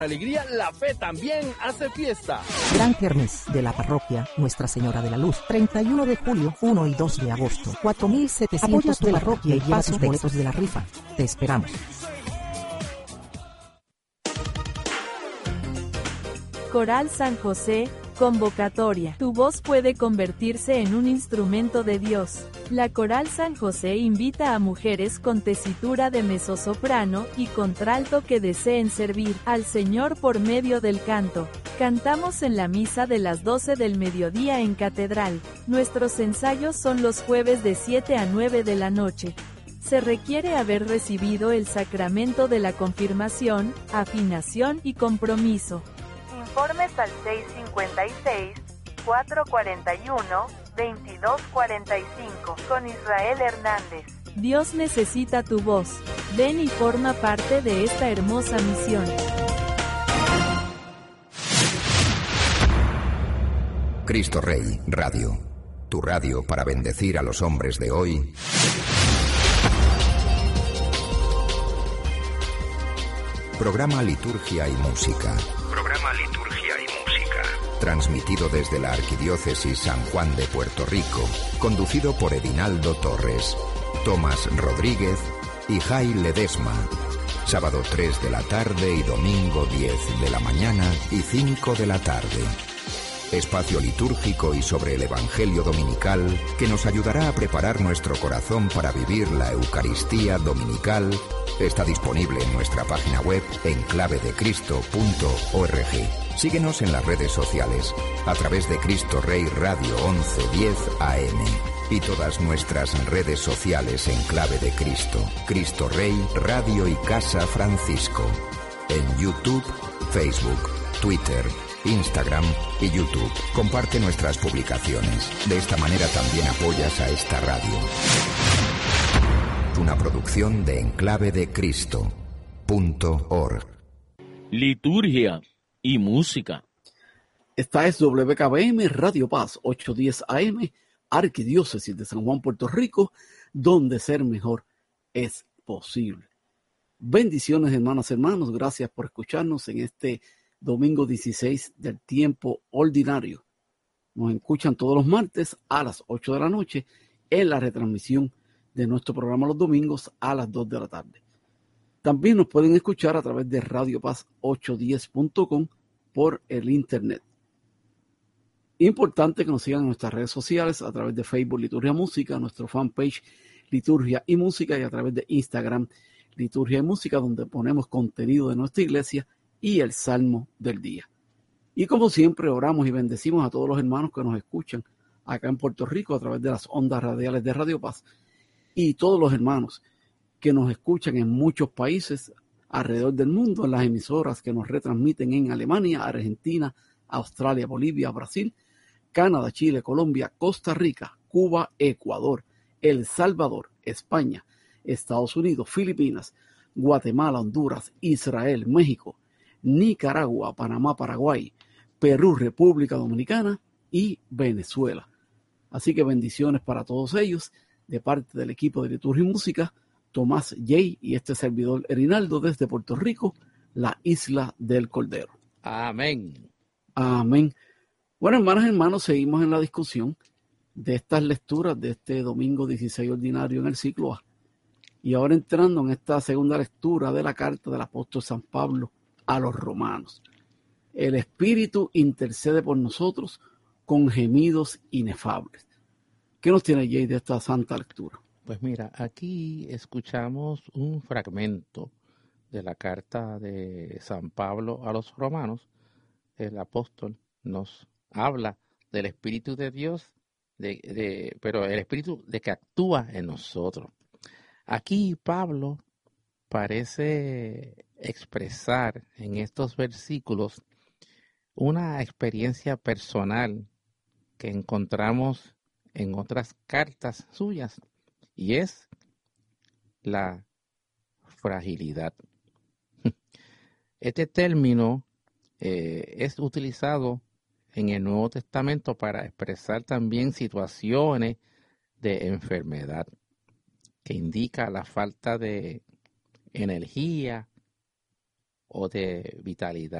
Alegría, la fe también hace fiesta. Gran Kermés de la parroquia Nuestra Señora de la Luz, 31 de julio, 1 y 2 de agosto, 4.700 de la parroquia y lleva sus boletos de la rifa. Te esperamos. Coral San José, convocatoria. Tu voz puede convertirse en un instrumento de Dios. La Coral San José invita a mujeres con tesitura de mezzosoprano y contralto que deseen servir al Señor por medio del canto. Cantamos en la misa de las 12 del mediodía en Catedral. Nuestros ensayos son los jueves de 7 a 9 de la noche. Se requiere haber recibido el sacramento de la confirmación, afinación y compromiso. Informes al 656-441-2245 con Israel Hernández. Dios necesita tu voz. Ven y forma parte de esta hermosa misión. Cristo Rey Radio, tu radio para bendecir a los hombres de hoy. Programa Liturgia y Música. Transmitido desde la Arquidiócesis San Juan de Puerto Rico, conducido por Edinaldo Torres, Tomás Rodríguez y Jai Ledesma. Sábado 3 de la tarde y domingo 10 de la mañana y 5 de la tarde. Espacio litúrgico y sobre el Evangelio dominical que nos ayudará a preparar nuestro corazón para vivir la Eucaristía dominical. Está disponible en nuestra página web enclavedecristo.org. Síguenos en las redes sociales a través de Cristo Rey Radio 1110 AM y todas nuestras redes sociales en Clave de Cristo, Cristo Rey Radio y Casa Francisco. En YouTube, Facebook, Twitter, Instagram y YouTube. Comparte nuestras publicaciones. De esta manera también apoyas a esta radio. Una producción de enclavedecristo.org. Liturgia y música. Esta es WKBM Radio Paz 810 AM, Arquidiócesis de San Juan, Puerto Rico, donde ser mejor es posible. Bendiciones, hermanas, hermanos. Gracias por escucharnos en este domingo 16 del tiempo ordinario. Nos escuchan todos los martes a las 8 de la noche en la retransmisión de nuestro programa los domingos a las 2 de la tarde. También nos pueden escuchar a través de Radio Paz 810.com por el internet. Importante que nos sigan en nuestras redes sociales a través de Facebook Liturgia Música, nuestro fanpage Liturgia y Música, y a través de Instagram Liturgia y Música, donde ponemos contenido de nuestra iglesia y el Salmo del día. Y como siempre, oramos y bendecimos a todos los hermanos que nos escuchan acá en Puerto Rico a través de las ondas radiales de Radio Paz, y todos los hermanos que nos escuchan en muchos países alrededor del mundo, en las emisoras que nos retransmiten en Alemania, Argentina, Australia, Bolivia, Brasil, Canadá, Chile, Colombia, Costa Rica, Cuba, Ecuador, El Salvador, España, Estados Unidos, Filipinas, Guatemala, Honduras, Israel, México, Nicaragua, Panamá, Paraguay, Perú, República Dominicana y Venezuela. Así que bendiciones para todos ellos de parte del equipo de Liturgia y Música, Tomás Jay y este servidor Erinaldo desde Puerto Rico, la isla del Cordero. Amén. Amén. Bueno, hermanas y hermanos, seguimos en la discusión de estas lecturas de este domingo 16 ordinario en el ciclo A. Y ahora entrando en esta segunda lectura de la carta del apóstol San Pablo a los romanos. El Espíritu intercede por nosotros con gemidos inefables. ¿Qué nos tiene Jay de esta santa lectura? Pues mira, aquí escuchamos un fragmento de la carta de San Pablo a los romanos. El apóstol nos habla del Espíritu de Dios, pero el Espíritu de que actúa en nosotros. Aquí Pablo parece expresar en estos versículos una experiencia personal que encontramos en otras cartas suyas, y es la fragilidad. Este término es utilizado en el Nuevo Testamento para expresar también situaciones de enfermedad, que indica la falta de energía o de vitalidad.